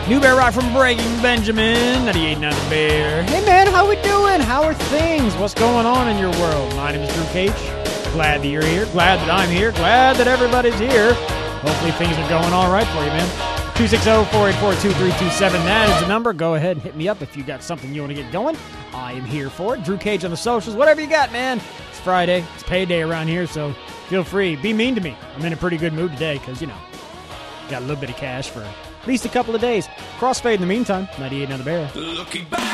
New Bear Rock from Breaking Benjamin. 98 Now the Bear. Hey man, how we doing? How are things? What's going on in your world? My name is Drew Cage. Glad that you're here. Glad that I'm here. Glad that everybody's here. Hopefully things are going all right for you, man. 260-484-2327. That is the number. Go ahead and hit me up if you got something you want to get going. I am here for it. Drew Cage on the socials. Whatever you got, man. It's Friday. It's payday around here, so feel free. Be mean to me. I'm in a pretty good mood today because, got a little bit of cash for at least a couple of days. Crossfade in the meantime. 98 Now the Bear. Looking back.